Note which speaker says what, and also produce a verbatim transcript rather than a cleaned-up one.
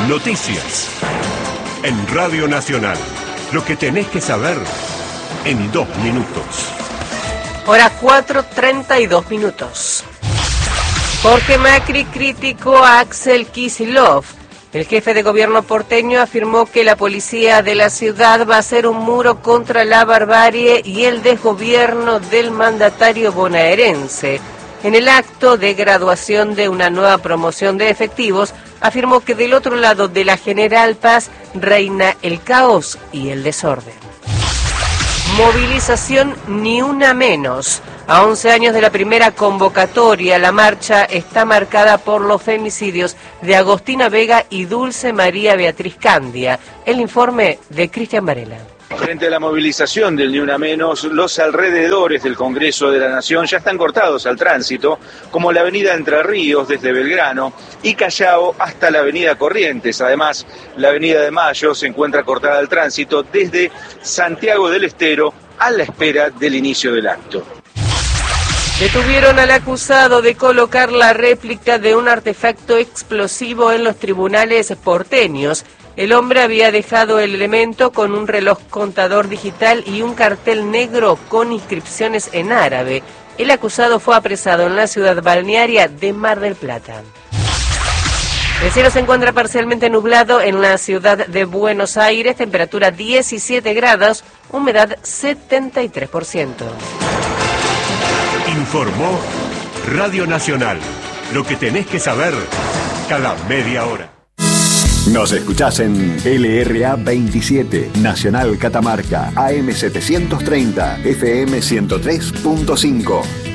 Speaker 1: Noticias. En Radio Nacional. Lo que tenés que saber en dos minutos.
Speaker 2: Hora cuatro, treinta y dos minutos. Jorge Macri criticó a Axel Kicillof. El jefe de gobierno porteño afirmó que la policía de la ciudad va a ser un muro contra la barbarie y el desgobierno del mandatario bonaerense. En el acto de graduación de una nueva promoción de efectivos, afirmó que del otro lado de la General Paz reina el caos y el desorden. Movilización ni una menos. A once años de la primera convocatoria, la marcha está marcada por los femicidios de Agostina Vega y Dulce María Beatriz Candia. El informe de Cristian Varela.
Speaker 3: Frente a la movilización del Ni Una Menos, los alrededores del Congreso de la Nación ya están cortados al tránsito, como la avenida Entre Ríos desde Belgrano y Callao hasta la avenida Corrientes. Además, la avenida de Mayo se encuentra cortada al tránsito desde Santiago del Estero a la espera del inicio del acto.
Speaker 2: Detuvieron al acusado de colocar la réplica de un artefacto explosivo en los tribunales porteños. El hombre había dejado el elemento con un reloj contador digital y un cartel negro con inscripciones en árabe. El acusado fue apresado en la ciudad balnearia de Mar del Plata. El cielo se encuentra parcialmente nublado en la ciudad de Buenos Aires, temperatura diecisiete grados, humedad setenta y tres por ciento.
Speaker 1: Informó Radio Nacional. Lo que tenés que saber cada media hora.
Speaker 4: Nos escuchás en L R A veintisiete, Nacional Catamarca, A M setecientos treinta, F M ciento tres punto cinco.